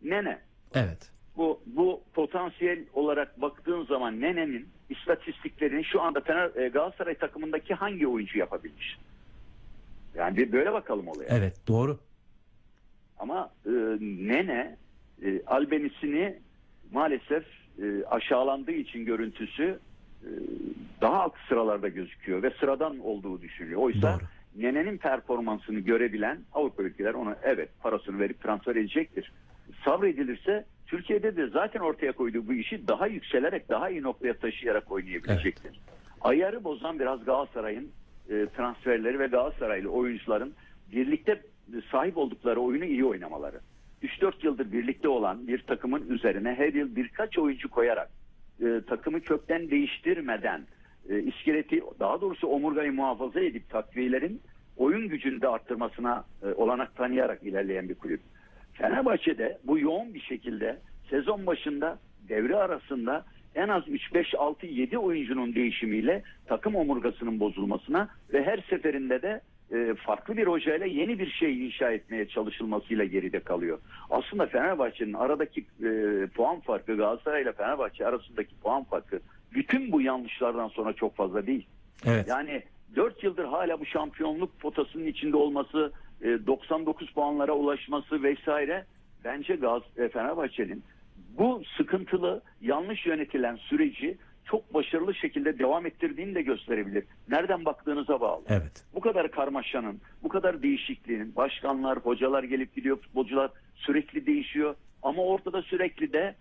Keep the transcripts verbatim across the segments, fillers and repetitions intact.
Nene. Evet. Bu bu potansiyel olarak baktığın zaman Nene'nin istatistiklerini şu anda Fener, e, Galatasaray takımındaki hangi oyuncu yapabilmiş? Yani bir böyle bakalım olaya. Evet, doğru. Ama e, Nene e, albenisini maalesef e, aşağılandığı için görüntüsü e, daha alt sıralarda gözüküyor ve sıradan olduğu düşünülüyor. Oysa Doğru. Nene'nin performansını görebilen Avrupa ülkeler ona evet parasını verip transfer edecektir. Sabredilirse Türkiye'de de zaten ortaya koyduğu bu işi daha yükselerek daha iyi noktaya taşıyarak oynayabilecektir. Evet. Ayarı bozan biraz Galatasaray'ın e, transferleri ve Galatasaraylı oyuncuların birlikte sahip oldukları oyunu iyi oynamaları. üç dört yıldır birlikte olan bir takımın üzerine her yıl birkaç oyuncu koyarak e, takımı kökten değiştirmeden e, iskeleti, daha doğrusu omurgayı muhafaza edip takviyelerin oyun gücünü de arttırmasına e, olanak tanıyarak ilerleyen bir kulüp. Fenerbahçe'de bu yoğun bir şekilde sezon başında devre arasında en az üç beş altı yedi oyuncunun değişimiyle takım omurgasının bozulmasına ve her seferinde de e, farklı bir hocayla yeni bir şey inşa etmeye çalışılmasıyla geride kalıyor. Aslında Fenerbahçe'nin aradaki e, puan farkı, Galatasaray ile Fenerbahçe arasındaki puan farkı bütün bu yanlışlardan sonra çok fazla değil. Evet. Yani dört yıldır hala bu şampiyonluk potasının içinde olması, e, doksan dokuz puanlara ulaşması vesaire, bence Gaz e, Fenerbahçe'nin bu sıkıntılı, yanlış yönetilen süreci çok başarılı şekilde devam ettirdiğini de gösterebilir. Nereden baktığınıza bağlı. Evet. Bu kadar karmaşanın, bu kadar değişikliğin, başkanlar, hocalar gelip gidiyor, futbolcular sürekli değişiyor. Ama ortada sürekli de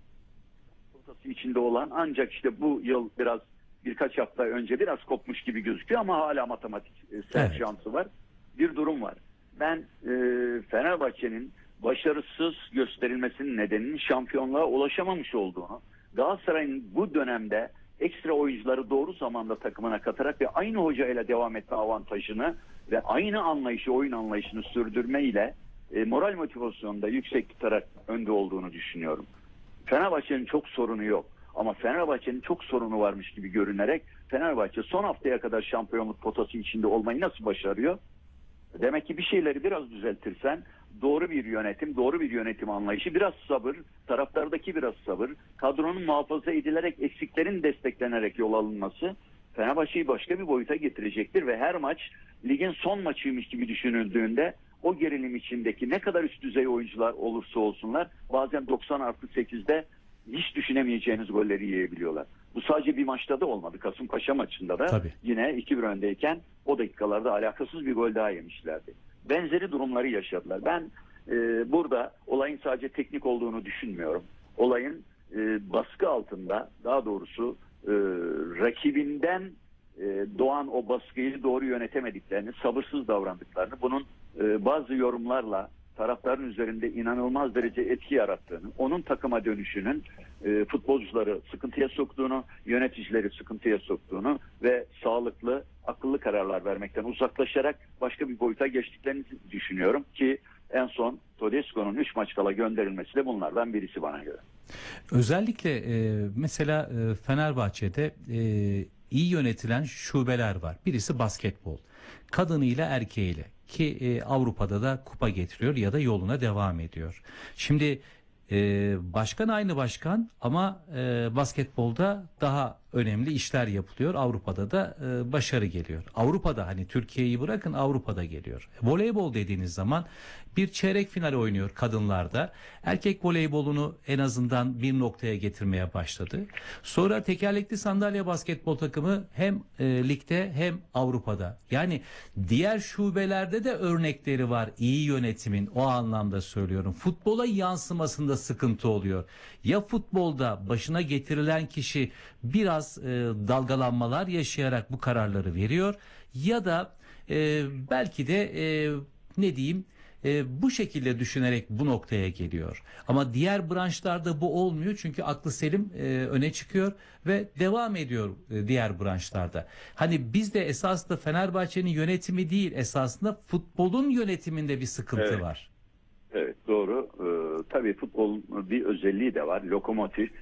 potası içinde olan, ancak işte bu yıl biraz birkaç hafta önce biraz kopmuş gibi gözüküyor ama hala matematik e, sert Evet. şansı var. Bir durum var. Ben e, Fenerbahçe'nin başarısız gösterilmesinin nedeninin şampiyonluğa ulaşamamış olduğunu, Galatasaray'ın bu dönemde ekstra oyuncuları doğru zamanda takımına katarak ve aynı hocayla devam etme avantajını ve aynı anlayışı, oyun anlayışını sürdürmeyle e, moral motivasyonunda yüksek tutarak önde olduğunu düşünüyorum. Fenerbahçe'nin çok sorunu yok. Ama Fenerbahçe'nin çok sorunu varmış gibi görünerek Fenerbahçe son haftaya kadar şampiyonluk potası içinde olmayı nasıl başarıyor? Demek ki bir şeyleri biraz düzeltirsen, doğru bir yönetim, doğru bir yönetim anlayışı, biraz sabır, taraftardaki biraz sabır, kadronun muhafaza edilerek, eksiklerin desteklenerek yol alınması Fenerbahçe'yi başka bir boyuta getirecektir ve her maç ligin son maçıymış gibi düşünüldüğünde o gerilim içindeki ne kadar üst düzey oyuncular olursa olsunlar bazen doksan artı sekizde hiç düşünemeyeceğiniz golleri yiyebiliyorlar. Bu sadece bir maçta da olmadı. Kasımpaşa maçında da Tabii. yine iki bir öndeyken o dakikalarda alakasız bir gol daha yemişlerdi. Benzeri durumları yaşadılar. Ben e, burada olayın sadece teknik olduğunu düşünmüyorum. Olayın e, baskı altında, daha doğrusu e, rakibinden e, doğan o baskıyı doğru yönetemediklerini, sabırsız davrandıklarını, bunun e, bazı yorumlarla taraftarın üzerinde inanılmaz derece etki yarattığını, onun takıma dönüşünün e, futbolcuları sıkıntıya soktuğunu, yöneticileri sıkıntıya soktuğunu ve sağlıklı, akıllı kararlar vermekten uzaklaşarak başka bir boyuta geçtiklerini düşünüyorum ki en son Todesco'nun üç maç kala gönderilmesi de bunlardan birisi bana göre. Özellikle e, mesela e, Fenerbahçe'de e, iyi yönetilen şubeler var. Birisi basketbol. Kadınıyla erkeğiyle ki e, Avrupa'da da kupa getiriyor ya da yoluna devam ediyor. Şimdi e, başkan aynı başkan ama e, basketbolda daha önemli işler yapılıyor. Avrupa'da da e, başarı geliyor. Avrupa'da, hani Türkiye'yi bırakın, Avrupa'da geliyor. Voleybol dediğiniz zaman bir çeyrek final oynuyor kadınlarda. Erkek voleybolunu en azından bir noktaya getirmeye başladı. Sonra tekerlekli sandalye basketbol takımı hem e, ligde hem Avrupa'da. Yani diğer şubelerde de örnekleri var iyi yönetimin, o anlamda söylüyorum. Futbola yansımasında sıkıntı oluyor. Ya futbolda başına getirilen kişi biraz e, dalgalanmalar yaşayarak bu kararları veriyor ya da e, belki de e, ne diyeyim e, bu şekilde düşünerek bu noktaya geliyor. Ama diğer branşlarda bu olmuyor çünkü aklı selim e, öne çıkıyor ve devam ediyor e, diğer branşlarda. Hani bizde esasında Fenerbahçe'nin yönetimi değil, esasında futbolun yönetiminde bir sıkıntı Evet. var. Evet, doğru. Ee, tabii futbolun bir özelliği de var. Lokomotif.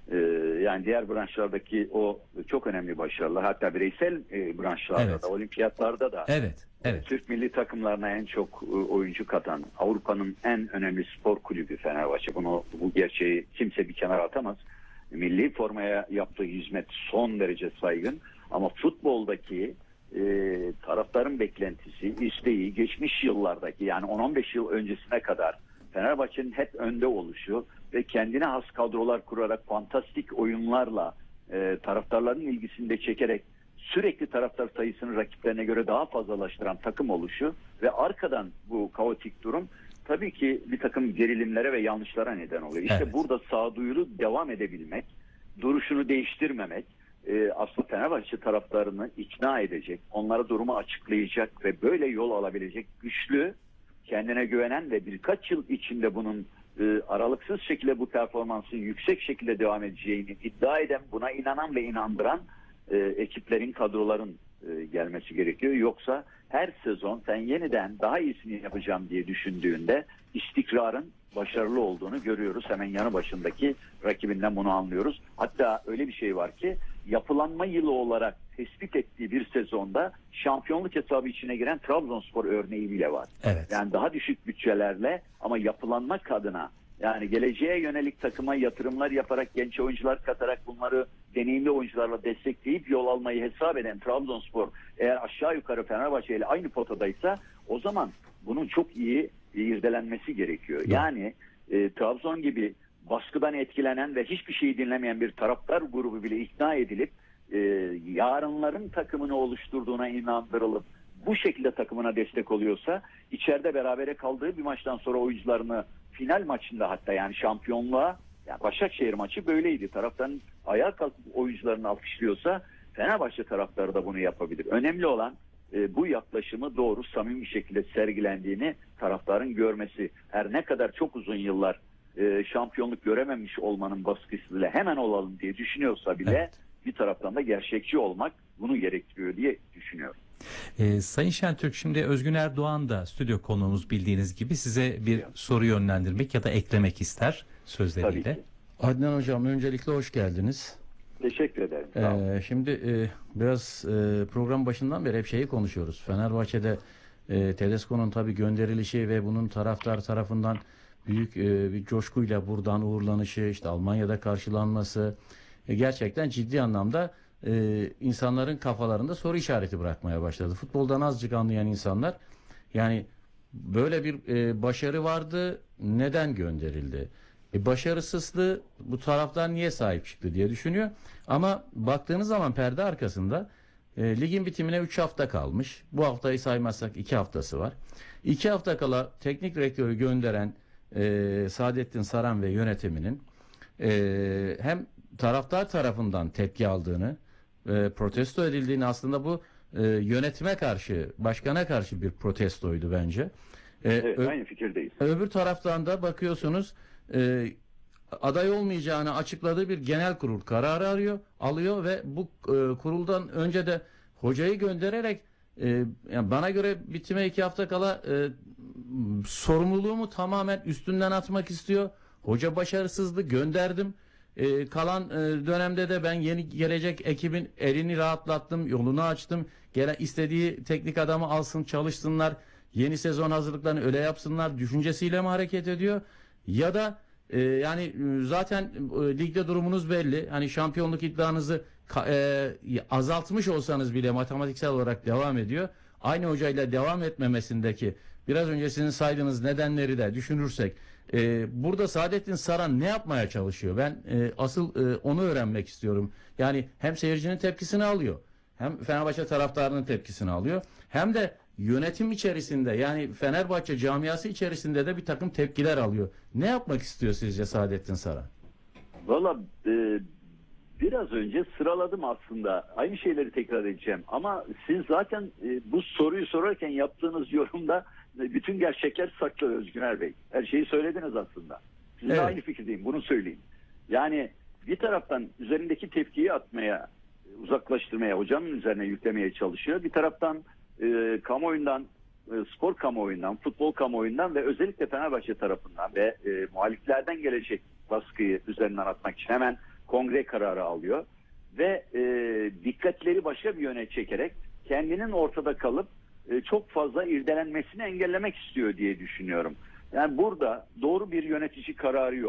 Ee, yani diğer branşlardaki o çok önemli başarılar, hatta bireysel e, branşlarda Evet. da, olimpiyatlarda da Evet, evet. Türk milli takımlarına en çok e, oyuncu katan, Avrupa'nın en önemli spor kulübü Fenerbahçe. Bunu, bu gerçeği kimse bir kenara atamaz. Milli formaya yaptığı hizmet son derece saygın, ama futboldaki e, taraftarın beklentisi, isteği geçmiş yıllardaki, yani on on beş yıl öncesine kadar Fenerbahçe'nin hep önde oluşu ve kendine has kadrolar kurarak fantastik oyunlarla e, taraftarların ilgisini de çekerek sürekli taraftar sayısını rakiplerine göre daha fazlalaştıran takım oluşu ve arkadan bu kaotik durum tabii ki bir takım gerilimlere ve yanlışlara neden oluyor. İşte Evet. burada sağduyulu devam edebilmek, duruşunu değiştirmemek, e, aslında Fenerbahçe taraftarını ikna edecek, onlara durumu açıklayacak ve böyle yol alabilecek güçlü, kendine güvenen ve birkaç yıl içinde bunun e, aralıksız şekilde bu performansın yüksek şekilde devam edeceğini iddia eden, buna inanan ve inandıran e, ekiplerin, kadroların e, gelmesi gerekiyor. Yoksa her sezon sen yeniden daha iyisini yapacağım diye düşündüğünde istikrarın başarılı olduğunu görüyoruz. Hemen yanı başındaki rakibinden bunu anlıyoruz. Hatta öyle bir şey var ki yapılanma yılı olarak tespit ettiği bir sezonda şampiyonluk hesabı içine giren Trabzonspor örneği bile var. Evet. Yani daha düşük bütçelerle ama yapılanmak adına, yani geleceğe yönelik takıma yatırımlar yaparak, genç oyuncular katarak, bunları deneyimli oyuncularla destekleyip yol almayı hesap eden Trabzonspor eğer aşağı yukarı Fenerbahçe ile aynı potadaysa, o zaman bunun çok iyi irdelenmesi gerekiyor. Doğru. Yani e, Trabzon gibi baskıdan etkilenen ve hiçbir şeyi dinlemeyen bir taraftar grubu bile ikna edilip e, yarınların takımını oluşturduğuna inandırılıp bu şekilde takımına destek oluyorsa, içeride berabere kaldığı bir maçtan sonra oyuncularını final maçında, hatta yani şampiyonluğa, yani Başakşehir maçı böyleydi. Taraftarın ayağa kalkıp oyuncularını alkışlıyorsa Fenerbahçe taraftarı da bunu yapabilir. Önemli olan e, bu yaklaşımı doğru, samimi bir şekilde sergilendiğini taraftarın görmesi. Her ne kadar çok uzun yıllar e, şampiyonluk görememiş olmanın baskısıyla hemen olalım diye düşünüyorsa bile, Evet. bir taraftan da gerçekçi olmak bunu gerektiriyor diye düşünüyorum. Ee, Sayın Şentürk, şimdi Özgün Erdoğan da stüdyo konuğumuz, bildiğiniz gibi size bir soru yönlendirmek ya da eklemek ister Tabii sözleriyle. ki. Adnan Hocam, öncelikle hoş geldiniz. Teşekkür ederim. Sağ olun. Ee, şimdi e, biraz e, program başından beri hep şeyi konuşuyoruz. Fenerbahçe'de e, Tedesco'nun tabii gönderilişi ve bunun taraftar tarafından büyük e, bir coşkuyla buradan uğurlanışı, işte Almanya'da karşılanması e, gerçekten ciddi anlamda e, insanların kafalarında soru işareti bırakmaya başladı. Futboldan azıcık anlayan insanlar, yani böyle bir e, başarı vardı, neden gönderildi? E, başarısızlığı bu taraftar niye sahip çıktı diye düşünüyor. Ama baktığınız zaman perde arkasında e, ligin bitimine üç hafta kalmış. Bu haftayı saymazsak iki haftası var. iki hafta kala teknik direktörü gönderen e, Saadettin Saran ve yönetiminin e, hem taraftar tarafından tepki aldığını, e, protesto edildiğini, aslında bu e, yönetime karşı, başkana karşı bir protestoydu bence. E, Evet, ö- aynı fikirdeyiz. Öbür taraftan da bakıyorsunuz e, aday olmayacağını açıkladığı bir genel kurul kararı arıyor, alıyor ve bu e, kuruldan önce de hocayı göndererek e, yani bana göre bitime iki hafta kala e, sorumluluğumu tamamen üstünden atmak istiyor. Hoca başarısızdı, gönderdim. E, kalan e, dönemde de ben yeni gelecek ekibin elini rahatlattım, yolunu açtım. Gelen istediği teknik adamı alsın, çalışsınlar. Yeni sezon hazırlıklarını öyle yapsınlar düşüncesiyle mi hareket ediyor? Ya da e, yani e, zaten e, ligde durumunuz belli. Hani şampiyonluk iddianızı ka- e, azaltmış olsanız bile matematiksel olarak devam ediyor. Aynı hocayla devam etmemesindeki biraz önce sizin saydığınız nedenleri de düşünürsek e, burada Saadettin Saran ne yapmaya çalışıyor? Ben e, asıl e, onu öğrenmek istiyorum. Yani hem seyircinin tepkisini alıyor, hem Fenerbahçe taraftarının tepkisini alıyor, hem de yönetim içerisinde, yani Fenerbahçe camiası içerisinde de bir takım tepkiler alıyor. Ne yapmak istiyor sizce Saadettin Saran? Valla e, biraz önce sıraladım aslında. Aynı şeyleri tekrar edeceğim. Ama siz zaten e, bu soruyu sorarken yaptığınız yorumda e, bütün gerçekler saklı Özgüner Bey. Her şeyi söylediniz aslında. Sizinle Evet. aynı fikirdeyim. Bunu söyleyeyim. Yani bir taraftan üzerindeki tepkiyi atmaya, uzaklaştırmaya, hocanın üzerine yüklemeye çalışıyor. Bir taraftan e, kamuoyundan, e, spor kamuoyundan, futbol kamuoyundan ve özellikle Fenerbahçe tarafından ve e, muhaliflerden gelecek baskıyı üzerinden atmak için hemen kongre kararı alıyor ve e, dikkatleri başka bir yöne çekerek kendinin ortada kalıp e, çok fazla irdelenmesini engellemek istiyor diye düşünüyorum. Yani burada doğru bir yönetici kararı yok.